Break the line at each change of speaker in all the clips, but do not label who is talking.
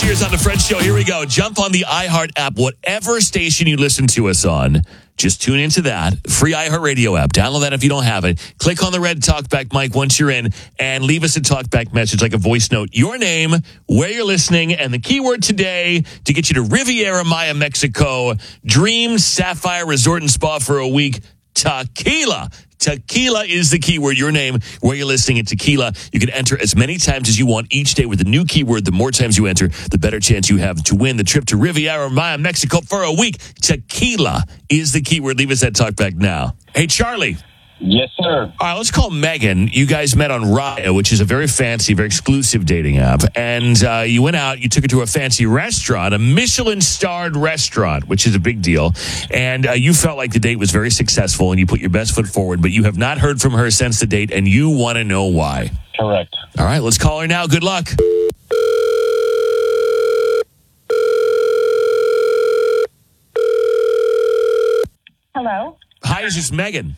Cheers on the Fred Show. Here we go. Jump on the iHeart app, whatever station you listen to us on. Just tune into that. Free iHeartRadio app. Download that if you don't have it. Click on the red talkback mic once you're in and leave us a talkback message like a voice note. Your name, where you're listening, and the keyword today to get you to Riviera Maya, Mexico. Dream Sapphire Resort and Spa for a week. Tequila. Tequila is the keyword. Your name, where you're listening, and tequila. You can enter as many times as you want each day with a new keyword. The more times you enter, the better chance you have to win the trip to Riviera Maya, Mexico for a week. Tequila is the keyword. Leave us that talkback now. Hey, Charlie.
Yes, sir.
All right, let's call Megan. You guys met on Raya, which is a very fancy, very exclusive dating app. And you went out, you took her to a fancy restaurant, a Michelin-starred restaurant, which is a big deal. And you felt like the date was very successful and you put your best foot forward, but you have not heard from her since the date, and you want to know why.
Correct.
All right, let's call her now. Good luck.
Hello?
Hi, is this Megan?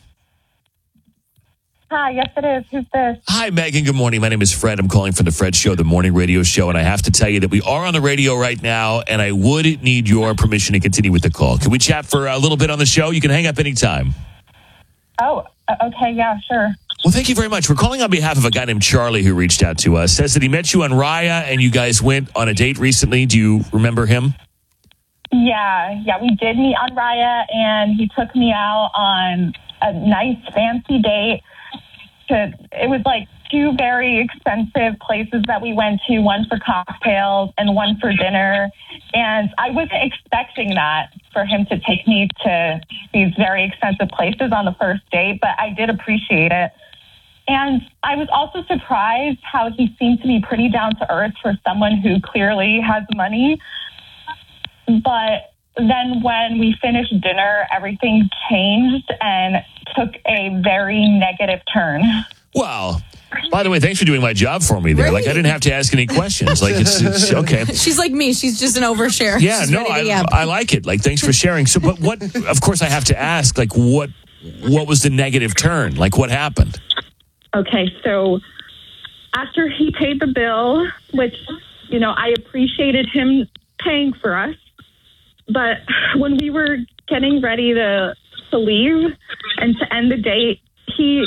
Hi, yes it is. Who's this?
Hi, Megan. Good morning. My name is Fred. I'm calling from the Fred Show, the morning radio show, and I have to tell you that we are on the radio right now, and I would need your permission to continue with the call. Can we chat for a little bit on the show? You can hang up anytime.
Oh, okay, yeah, sure.
Well, thank you very much. We're calling on behalf of a guy named Charlie who reached out to us. Says that he met you on Raya, and you guys went on a date recently. Do you remember him?
Yeah, we did meet on Raya, and he took me out on a nice, fancy date. It was like two very expensive places that we went to, one for cocktails and one for dinner. And I wasn't expecting that for him to take me to these very expensive places on the first date, but I did appreciate it. And I was also surprised how he seemed to be pretty down to earth for someone who clearly has money. But then when we finished dinner, everything changed and took a very negative turn.
Well, by the way, thanks for doing my job for me there.
Right.
Like, I didn't have to ask any questions. Like, it's okay.
She's like me. She's just an overshare.
Yeah,
She's
no,
ready to yap.
I like it. Like, thanks for sharing. So, but what, of course, I have to ask, like, what was the negative turn? Like, what happened?
Okay, so after he paid the bill, which, I appreciated him paying for us, but when we were getting ready to leave and to end the date, he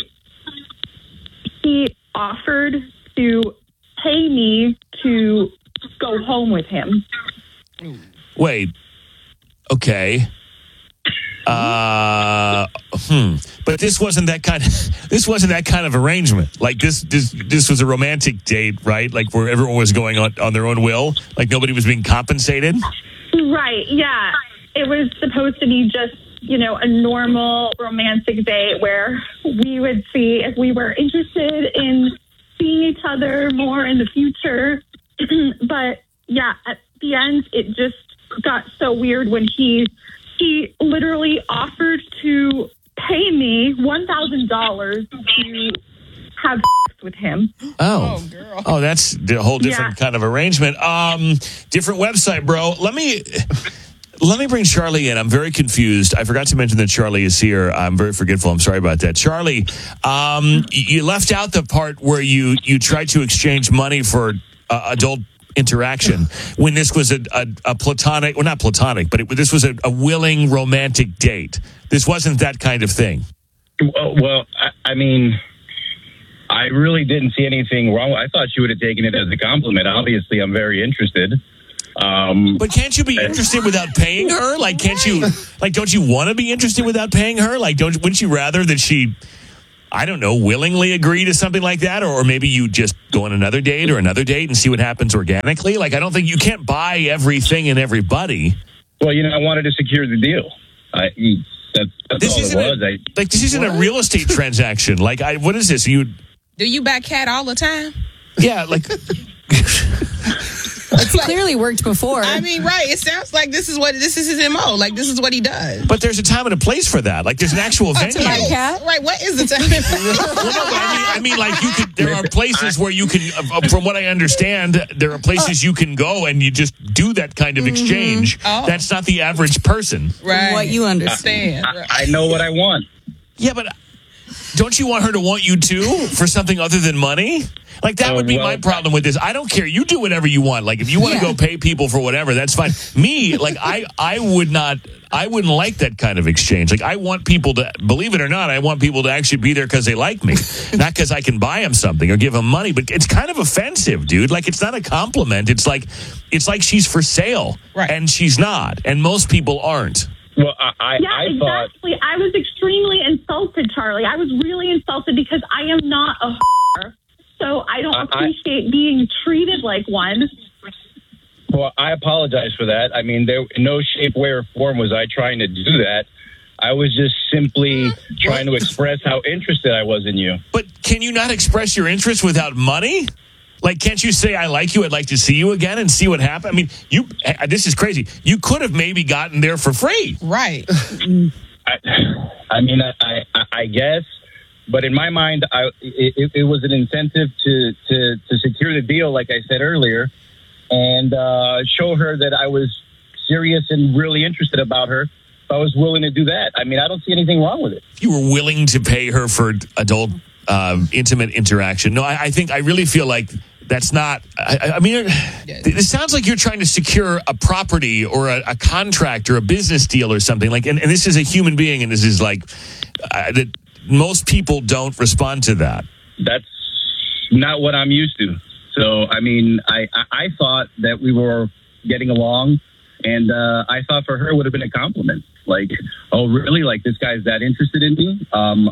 offered to pay me to go home with him.
Wait. Okay. But this wasn't that kind of arrangement. Like this was a romantic date, right? Like where everyone was going on their own will. Like nobody was being compensated.
Right. Yeah. It was supposed to be just, a normal romantic date where we would see if we were interested in seeing each other more in the future. But yeah, at the end, it just got so weird when he literally offered to pay me $1,000 to have sex with him.
Oh, girl. Oh, that's a whole different kind of arrangement. Different website, bro. Let me bring Charlie in. I'm very confused. I forgot to mention that Charlie is here. I'm very forgetful. I'm sorry about that. Charlie, you left out the part where you tried to exchange money for adult interaction when this was a platonic, well, not platonic, but this was a willing romantic date. This wasn't that kind of thing.
Well, I mean, I really didn't see anything wrong. I thought she would have taken it as a compliment. Obviously, I'm very interested.
But can't you be interested without paying her? Like, can't you? Like, don't you want to be interested without paying her? Like, wouldn't you rather that she, I don't know, willingly agree to something like that, or maybe you just go on another date and see what happens organically? Like, I don't think you can't buy everything and everybody.
Well, I wanted to secure the deal. That's
this
all
isn't
it was.
This isn't a real estate transaction. Like, what is this?
Do you back cat all the time?
Yeah, like.
It's clearly worked before.
I mean, right. It sounds like this is his MO. Like, this is what he does.
But there's a time and a place for that. Like, there's an actual venue.
Right. What is the time?
I mean, like, there are places where you can, from what I understand, there are places you can go and you just do that kind of exchange.
Oh.
That's not the average person.
Right.
What you understand.
I know what I want.
Yeah, but don't you want her to want you too for something other than money? Like, that would be my problem with this. I don't care. You do whatever you want. Like, if you want to go pay people for whatever, that's fine. Me, like, I wouldn't like that kind of exchange. Like, I want people to, believe it or not, I want people to actually be there because they like me, not because I can buy them something or give them money. But it's kind of offensive, dude. Like, it's not a compliment. It's like she's for sale, and she's not, and most people aren't.
Well, I thought...
exactly. I was extremely insulted, Charlie. I was really insulted because I am not a whore, so I don't appreciate being treated like one.
Well, I apologize for that. I mean, there, in no shape, way, or form was I trying to do that. I was just simply trying to express how interested I was in you.
But can you not express your interest without money? Like, can't you say, I like you, I'd like to see you again and see what happened? I mean, this is crazy. You could have maybe gotten there for free.
Right.
I mean, I guess, but in my mind, it was an incentive to secure the deal, like I said earlier, and show her that I was serious and really interested about her. If I was willing to do that, I mean, I don't see anything wrong with it.
You were willing to pay her for adult intimate interaction. No, I think, I really feel like that's not, I mean, it sounds like you're trying to secure a property or a contract or a business deal or something. Like, and this is a human being, and this is like, that most people don't respond to that.
That's not what I'm used to. So, I mean, I thought that we were getting along, and I thought for her it would have been a compliment. Like, oh, really? Like, this guy's that interested in me?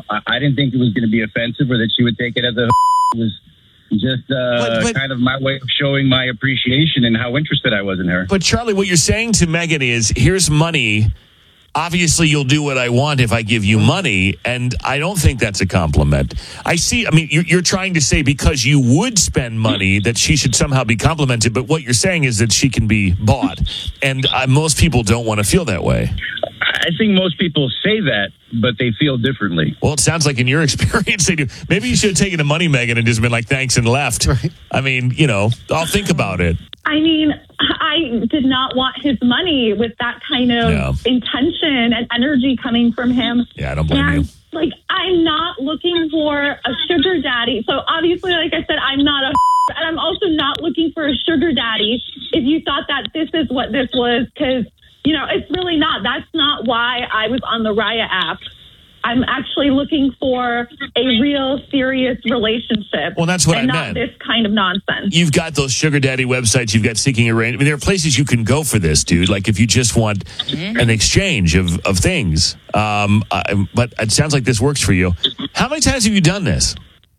I didn't think it was going to be offensive or that she would take it as a... It was just kind of my way of showing my appreciation and how interested I was in her.
But, Charlie, what you're saying to Megan is, here's money. Obviously, you'll do what I want if I give you money, and I don't think that's a compliment. I mean, you're trying to say because you would spend money that she should somehow be complimented, but what you're saying is that she can be bought, and most people don't want to feel that way.
I think most people say that, but they feel differently.
Well, it sounds like in your experience they do. Maybe you should have taken the money, Megan, and just been like, thanks, and left. Right. I mean, I'll think about it.
I mean, I did not want his money with that kind of intention and energy coming from him.
Yeah, I don't blame you.
Like, I'm not looking for a sugar daddy. So obviously, like I said, I'm not a and I'm also not looking for a sugar daddy. If you thought that this is what this was, because, it's really not. That's not why I was on the Raya app. I'm actually looking for a real serious relationship.
Well, that's what I meant.
And not this kind of nonsense.
You've got those sugar daddy websites. You've got Seeking Arrangement. I mean, there are places you can go for this, dude. Like, if you just want an exchange of things. But it sounds like this works for you. How many times have you done this?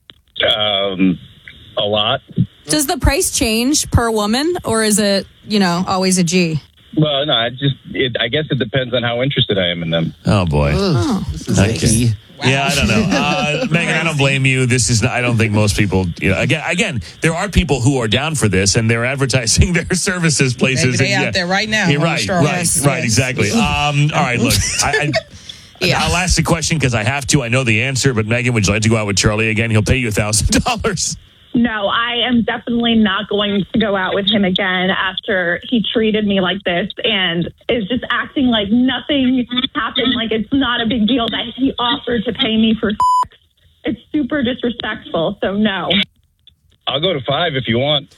A lot.
Does the price change per woman, or is it, always a G?
Well, no, I guess it depends on how interested I am in them.
Oh, boy.
This is icky.
Wow. Yeah, I don't know. Megan, I don't blame you. I don't think most people, again, there are people who are down for this, and they're advertising their services places.
Maybe they're out there right now.
Yeah, right, exactly. All right, look, I'll ask the question because I have to. I know the answer, but Megan, would you like to go out with Charlie again? He'll pay you $1,000.
No, I am definitely not going to go out with him again after he treated me like this and is just acting like nothing happened, like it's not a big deal that he offered to pay me for sex. It's super disrespectful, so no.
I'll go to 5 if you want.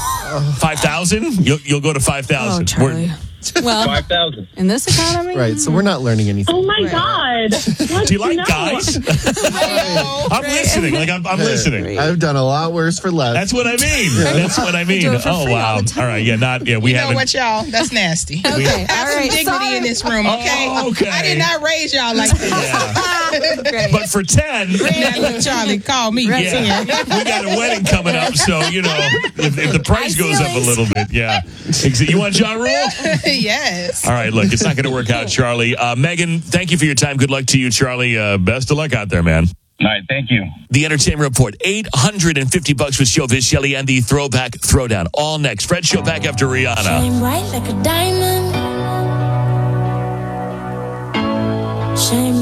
5,000? You'll go to 5,000.
Oh, Charlie. Well,
5,000
in this economy,
right? So we're not learning anything.
Oh my God!
Do you like guys? I'm listening. Like I'm listening.
I've done a lot worse for less.
That's what I mean. That's what I mean. Oh wow! All right, we haven't.
You know what, y'all? That's nasty.
Okay,
have some dignity in this room, okay?
Oh, okay.
I did not raise y'all like this.
Yeah. But for 10,
now look, Charlie, call me.
Right.
10.
we got a wedding coming up, so if the price goes up a little bit, yeah. You want Ja Rule?
Yes.
All right, look, it's not going to work out, Charlie. Megan, thank you for your time. Good luck to you, Charlie. Best of luck out there, man.
All right, thank you.
The Entertainment Report, $850 with Show Shelley and the Throwback Throwdown. All next. Fred Show back after Rihanna.
Shine bright like a diamond. Shine